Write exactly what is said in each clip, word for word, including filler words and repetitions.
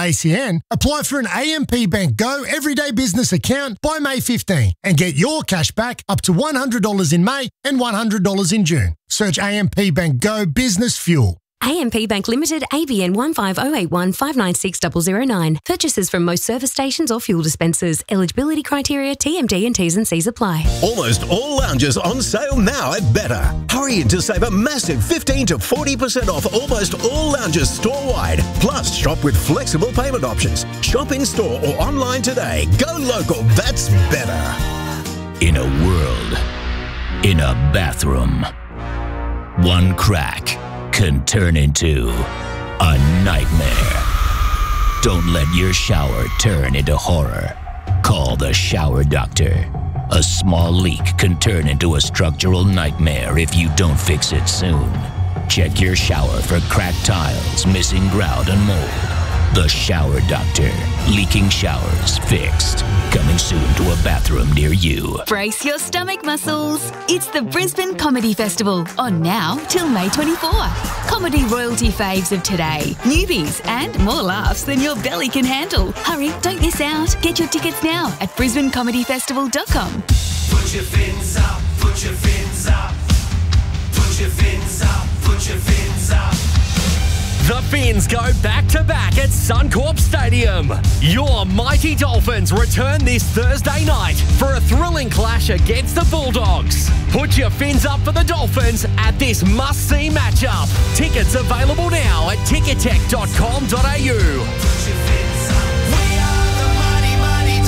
A C N, apply for an A M P Bank Go Everyday Business account by May fifteenth and get your cash back up to one hundred dollars in May and one hundred dollars in June. Search A M P Bank Go Business Fuel. A M P Bank Limited, A B N one five zero eight one five nine six zero zero nine. Purchases from most service stations or fuel dispensers. Eligibility criteria, T M D and T's and C's apply. Almost all lounges on sale now at Better. Hurry in to save a massive fifteen to forty percent off almost all lounges store-wide. Plus, shop with flexible payment options. Shop in-store or online today. Go local, that's better. In a world, in a bathroom, one crack can turn into a nightmare. Don't let your shower turn into horror. Call the shower doctor. A small leak can turn into a structural nightmare if you don't fix it soon. Check your shower for cracked tiles, missing grout, and mold. The Shower Doctor. Leaking showers fixed. Coming soon to a bathroom near you. Brace your stomach muscles. It's the Brisbane Comedy Festival, on now till May twenty-fourth. Comedy royalty faves of today, newbies, and more laughs than your belly can handle. Hurry, don't miss out. Get your tickets now at brisbane comedy festival dot com. Put your fins up, put your fins up. Put your fins up, put your fins up. The Finns go back-to-back at Suncorp Stadium. Your mighty Dolphins return this Thursday night for a thrilling clash against the Bulldogs. Put your fins up for the Dolphins at this must-see matchup. Tickets available now at ticketek dot com dot a u. Put your fins up. We are the mighty, mighty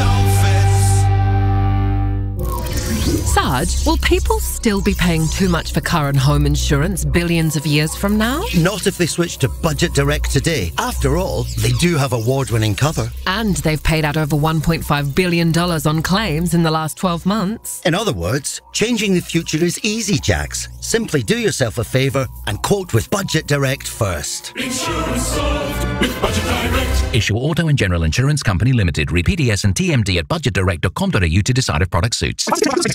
Dolphins. Sarge, will people still be paying too much for car and home insurance billions of years from now? Not if they switch to Budget Direct today. After all, they do have award-winning cover. And they've paid out over one point five billion dollars on claims in the last twelve months. In other words, changing the future is easy, Jax. Simply do yourself a favour and quote with Budget Direct first. Insurance solved with Budget Direct. Issue Auto and General Insurance Company Limited. Read P D S and T M D at budget direct dot com dot a u to decide if product suits.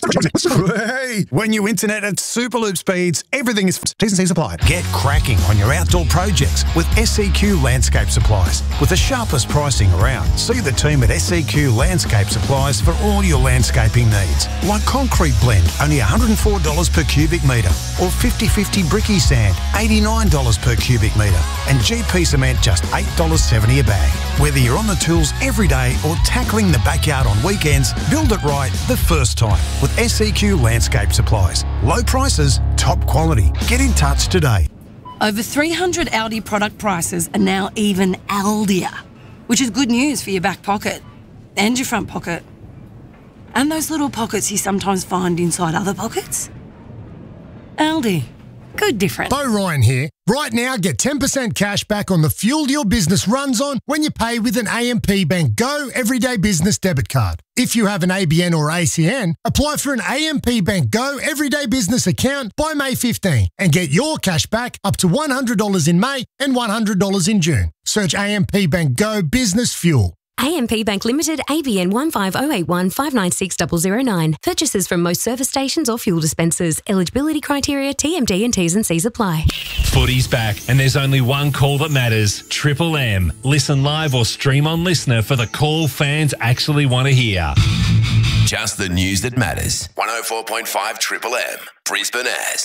Hey, when you internet at Superloop speeds, everything is T's and C's applied. Get cracking on your outdoor projects with S E Q Landscape Supplies. With the sharpest pricing around, see the team at S E Q Landscape Supplies for all your landscaping needs. Like concrete blend, only one hundred four dollars per cubic metre. Or fifty fifty bricky sand, eighty-nine dollars per cubic metre. And G P cement, just eight dollars seventy a bag. Whether you're on the tools every day or tackling the backyard on weekends, build it right the first time with S E Q Landscape Supplies. Low prices, top quality. Get in touch today. Over three hundred Aldi product prices are now even Aldier, which is good news for your back pocket and your front pocket. And those little pockets you sometimes find inside other pockets. Aldi. Good difference. Bo Ryan here. Right now, get ten percent cash back on the fuel your business runs on when you pay with an A M P Bank Go Everyday Business debit card. If you have an A B N or A C N, apply for an A M P Bank Go Everyday Business account by May fifteenth and get your cash back up to one hundred dollars in May and one hundred dollars in June. Search A M P Bank Go Business Fuel. A M P Bank Limited, A B N one five zero eight one five nine six zero zero nine. Purchases from most service stations or fuel dispensers. Eligibility criteria, T M D and T's and C's apply. Footy's back and there's only one call that matters. Triple M. Listen live or stream on Listener for the call fans actually want to hear. Just the news that matters. one oh four point five Triple M. Brisbane As.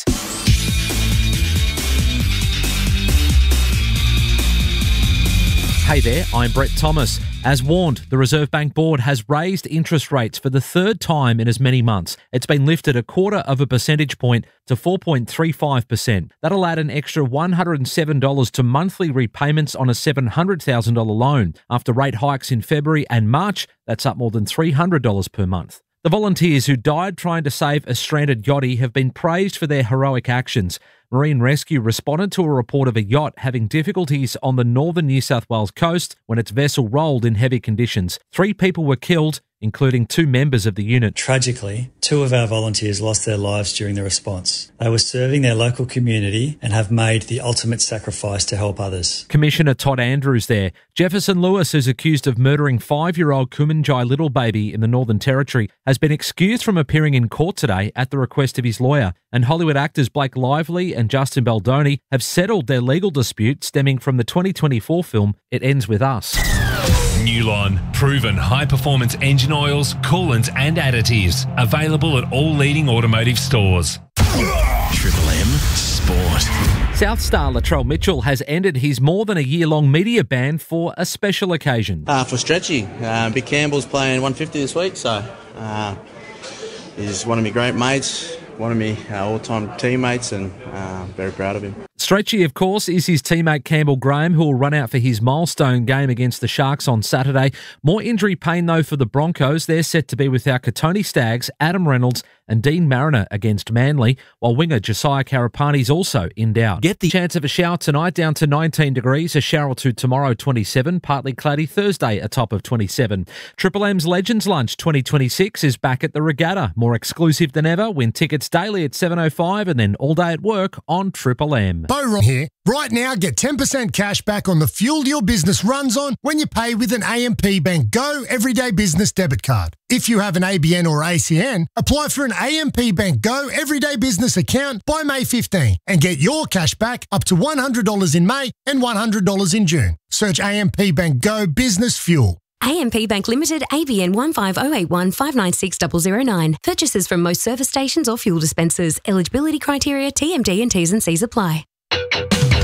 Hey there, I'm Brett Thomas. As warned, the Reserve Bank Board has raised interest rates for the third time in as many months. It's been lifted a quarter of a percentage point to four point three five percent. That'll add an extra one hundred seven dollars to monthly repayments on a seven hundred thousand dollars loan. After rate hikes in February and March, that's up more than three hundred dollars per month. The volunteers who died trying to save a stranded yachty have been praised for their heroic actions. Marine Rescue responded to a report of a yacht having difficulties on the northern New South Wales coast when its vessel rolled in heavy conditions. Three people were killed, including two members of the unit. Tragically, two of our volunteers lost their lives during the response. They were serving their local community and have made the ultimate sacrifice to help others. Commissioner Todd Andrews there. Jefferson Lewis, who's accused of murdering five-year-old Kumanjai little baby in the Northern Territory, has been excused from appearing in court today at the request of his lawyer. And Hollywood actors Blake Lively and Justin Baldoni have settled their legal dispute stemming from the twenty twenty-four film It Ends With Us. Newlon, proven high-performance engine oils, coolants and additives. Available at all leading automotive stores. Triple M Sport. South star Latrell Mitchell has ended his more than a year-long media ban for a special occasion. Uh, for Stretchy. Uh, Big Campbell's playing one fifty this week, so uh, he's one of my great mates, one of my uh, all-time teammates, and uh, very proud of him. Stretchy, of course, is his teammate Campbell Graham, who will run out for his milestone game against the Sharks on Saturday. More injury pain, though, for the Broncos. They're set to be without Katoni Staggs, Adam Reynolds and Dean Mariner against Manly, while winger Josiah Karapani's also in doubt. Get the chance of a shower tonight down to nineteen degrees, a shower or two tomorrow twenty-seven, partly cloudy Thursday a top of twenty-seven. Triple M's Legends Lunch twenty twenty-six is back at the Regatta. More exclusive than ever. Win tickets daily at seven oh five and then all day at work on Triple M. Bo Ron here. Right now, get ten percent cash back on the fuel your business runs on when you pay with an A M P Bank Go Everyday Business Debit Card. If you have an A B N or A C N, apply for an A M P Bank Go Everyday Business account by May fifteenth and get your cash back up to one hundred dollars in May and one hundred dollars in June. Search A M P Bank Go Business Fuel. A M P Bank Limited, A B N one five zero eight one five nine six zero zero nine. Purchases from most service stations or fuel dispensers. Eligibility criteria, T M D and T's and C's apply.